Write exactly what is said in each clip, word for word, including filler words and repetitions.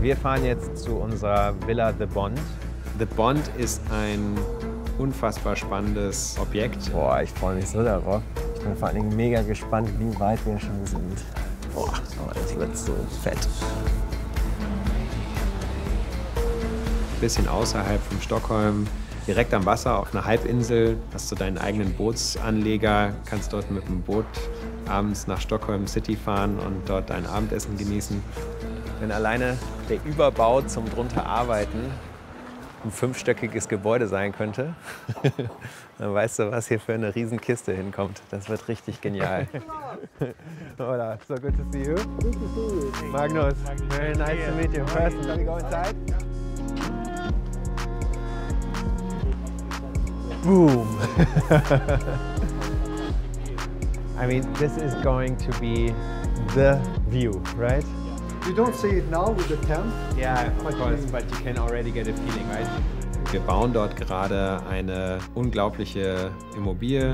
Wir fahren jetzt zu unserer Villa The Bond. The Bond ist ein unfassbar spannendes Objekt. Boah, ich freue mich so darauf. Ich bin vor allen Dingen mega gespannt, wie weit wir schon sind. Boah, das wird so fett. Ein bisschen außerhalb von Stockholm, direkt am Wasser, auf einer Halbinsel. Hast du deinen eigenen Bootsanleger, kannst dort mit dem Boot abends nach Stockholm City fahren und dort dein Abendessen genießen. Wenn alleine der Überbau zum drunter arbeiten ein fünfstöckiges Gebäude sein könnte, dann weißt du, was hier für eine Riesenkiste hinkommt. Das wird richtig genial. Hola, so good to see you. Good to see you. Magnus, very nice to meet you in person. Shall we go inside? Boom! I mean, this is going to be the view, right? You don't see it now with the tent. Yeah, of course, but you can already get a feeling, right? Wir bauen dort gerade eine unglaubliche Immobilie.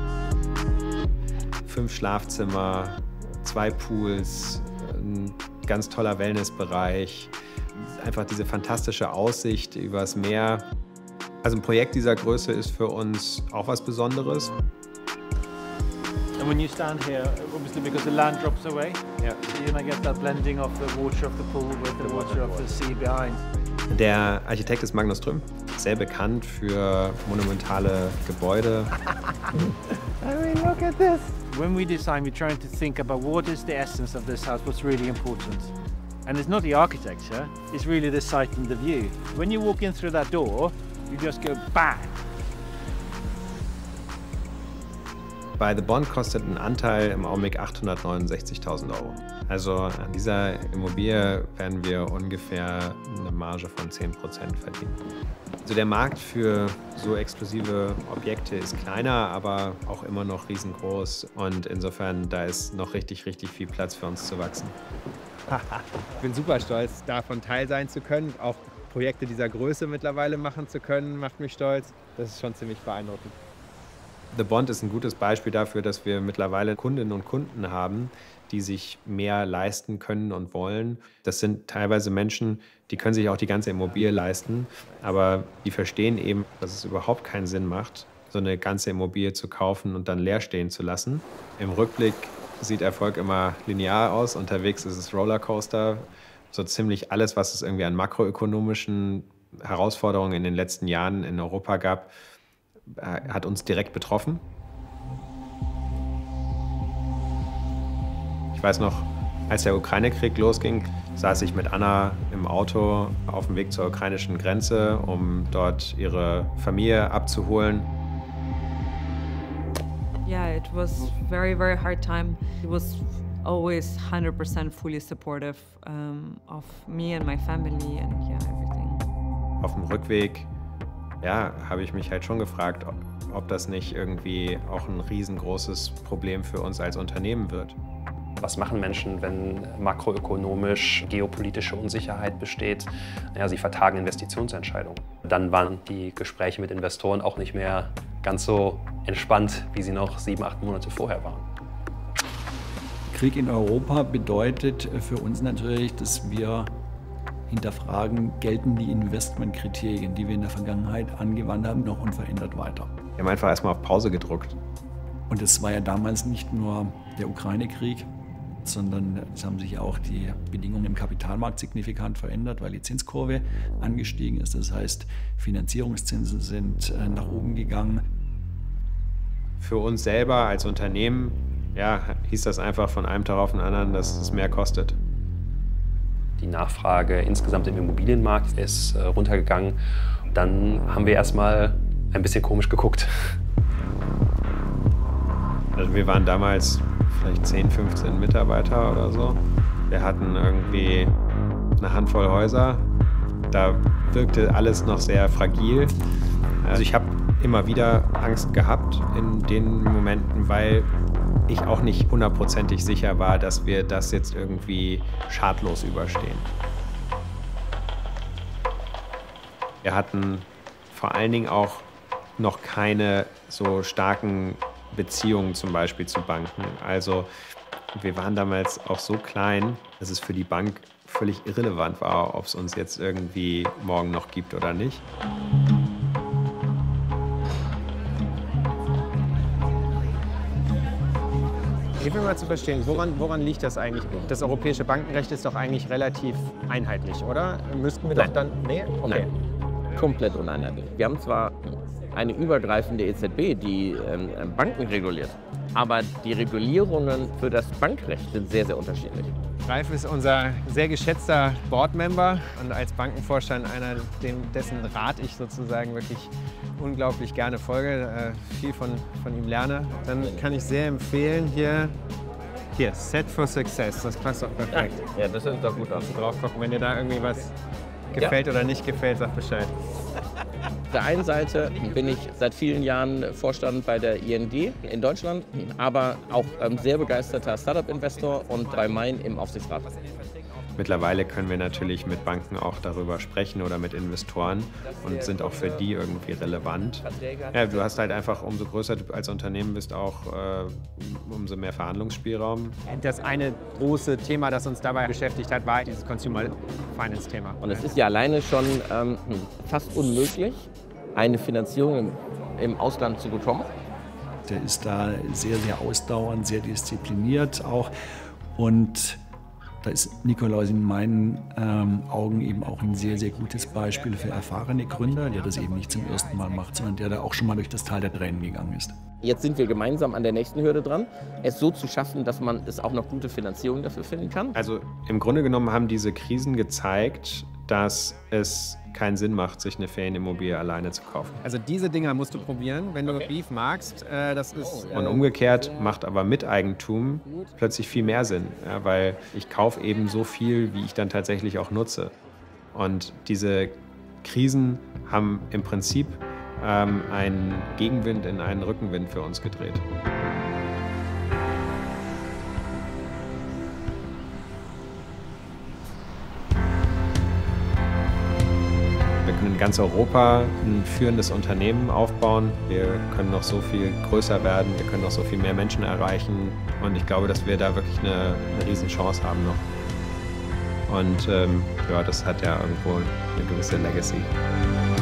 Fünf Schlafzimmer, zwei Pools, ein ganz toller Wellnessbereich. Einfach diese fantastische Aussicht übers Meer. Also ein Projekt dieser Größe ist für uns auch was Besonderes. And when you stand here, obviously because the land drops away, Yeah. so you're going to get that blending of the water of the pool with the water of the sea behind. Der Architekt ist Magnus Trüm, sehr bekannt für monumentale Gebäude. I mean, look at this! When we design, we're trying to think about what is the essence of this house, what's really important. And it's not the architecture, it's really the sight and the view. When you walk in through that door, you just go bang. Bei The Bond kostet ein Anteil im Augenblick achthundertneunundsechzigtausend Euro. Also an dieser Immobilie werden wir ungefähr eine Marge von zehn Prozent verdienen. Also der Markt für so exklusive Objekte ist kleiner, aber auch immer noch riesengroß. Und insofern, da ist noch richtig, richtig viel Platz für uns zu wachsen. Ich bin super stolz, davon Teil sein zu können. Auch Projekte dieser Größe mittlerweile machen zu können, macht mich stolz. Das ist schon ziemlich beeindruckend. The Bond ist ein gutes Beispiel dafür, dass wir mittlerweile Kundinnen und Kunden haben, die sich mehr leisten können und wollen. Das sind teilweise Menschen, die können sich auch die ganze Immobilie leisten, aber die verstehen eben, dass es überhaupt keinen Sinn macht, so eine ganze Immobilie zu kaufen und dann leer stehen zu lassen. Im Rückblick sieht Erfolg immer linear aus, unterwegs ist es Rollercoaster. So ziemlich alles, was es irgendwie an makroökonomischen Herausforderungen in den letzten Jahren in Europa gab, hat uns direkt betroffen. Ich weiß noch, als der Ukraine-Krieg losging, saß ich mit Anna im Auto auf dem Weg zur ukrainischen Grenze, um dort ihre Familie abzuholen. Yeah, it was very, very hard time. He was always one hundred percent fully supportive um, of me and my family and yeah, everything. Auf dem Rückweg ja, habe ich mich halt schon gefragt, ob, ob das nicht irgendwie auch ein riesengroßes Problem für uns als Unternehmen wird. Was machen Menschen, wenn makroökonomisch geopolitische Unsicherheit besteht? Ja, sie vertagen Investitionsentscheidungen. Dann waren die Gespräche mit Investoren auch nicht mehr ganz so entspannt, wie sie noch sieben, acht Monate vorher waren. Krieg in Europa bedeutet für uns natürlich, dass wir hinterfragen, gelten die Investmentkriterien, die wir in der Vergangenheit angewandt haben, noch unverändert weiter. Wir haben einfach erstmal auf Pause gedrückt. Und es war ja damals nicht nur der Ukraine-Krieg, sondern es haben sich auch die Bedingungen im Kapitalmarkt signifikant verändert, weil die Zinskurve angestiegen ist. Das heißt, Finanzierungszinsen sind nach oben gegangen. Für uns selber als Unternehmen ja, hieß das einfach von einem Tag auf den anderen, dass es mehr kostet. Die Nachfrage insgesamt im Immobilienmarkt ist äh, runtergegangen. Dann haben wir erstmal ein bisschen komisch geguckt. Also wir waren damals vielleicht zehn, fünfzehn Mitarbeiter oder so. Wir hatten irgendwie eine Handvoll Häuser. Da wirkte alles noch sehr fragil. Also ich habe immer wieder Angst gehabt in den Momenten, weil ich auch nicht hundertprozentig sicher war, dass wir das jetzt irgendwie schadlos überstehen. Wir hatten vor allen Dingen auch noch keine so starken Beziehungen zum Beispiel zu Banken. Also Wir waren damals auch so klein, dass es für die Bank völlig irrelevant war, ob es uns jetzt irgendwie morgen noch gibt oder nicht. Hilf mir mal zu verstehen, woran, woran liegt das eigentlich? Das europäische Bankenrecht ist doch eigentlich relativ einheitlich, oder? Müssten wir Nein. doch dann... Nee? Okay. Nein, komplett uneinheitlich. Wir haben zwar eine übergreifende E Z B, die ähm, Banken reguliert, aber die Regulierungen für das Bankrecht sind sehr, sehr unterschiedlich. Ralf ist unser sehr geschätzter Boardmember und als Bankenvorstand einer, dem, dessen Rat ich sozusagen wirklich unglaublich gerne folge, äh, viel von, von ihm lerne. Dann kann ich sehr empfehlen, hier, hier, Set for Success, das passt doch perfekt. Ja, das hört doch gut an. Drauf gucken, wenn dir da irgendwie was gefällt ja. oder nicht gefällt, sag Bescheid. Auf der einen Seite bin ich seit vielen Jahren Vorstand bei der I N G in Deutschland, aber auch ähm, sehr begeisterter Startup-Investor und bei Main im Aufsichtsrat. Mittlerweile können wir natürlich mit Banken auch darüber sprechen oder mit Investoren und sind auch für die irgendwie relevant. Ja, du hast halt einfach, umso größer du als Unternehmen bist, auch äh, umso mehr Verhandlungsspielraum. Das eine große Thema, das uns dabei beschäftigt hat, war dieses Consumer Finance-Thema. Und es ist ja alleine schon ähm, fast unmöglich, eine Finanzierung im, im Ausland zu bekommen. Der ist da sehr, sehr ausdauernd, sehr diszipliniert auch. Und da ist Nikolaus in meinen ähm, Augen eben auch ein sehr, sehr gutes Beispiel für erfahrene Gründer, der das eben nicht zum ersten Mal macht, sondern der da auch schon mal durch das Tal der Tränen gegangen ist. Jetzt sind wir gemeinsam an der nächsten Hürde dran, es so zu schaffen, dass man es auch noch gute Finanzierung dafür finden kann. Also im Grunde genommen haben diese Krisen gezeigt, dass es keinen Sinn macht, sich eine Ferienimmobilie alleine zu kaufen. Also diese Dinger musst du probieren, wenn du Beef magst. Äh, das ist, äh, Und umgekehrt macht aber Miteigentum plötzlich viel mehr Sinn, ja, weil ich kaufe eben so viel, wie ich dann tatsächlich auch nutze. Und diese Krisen haben im Prinzip ähm, einen Gegenwind in einen Rückenwind für uns gedreht. In ganz Europa ein führendes Unternehmen aufbauen. Wir können noch so viel größer werden, wir können noch so viel mehr Menschen erreichen und ich glaube, dass wir da wirklich eine, eine Riesenchance haben noch. Und ähm, ja, das hat ja irgendwo eine gewisse Legacy.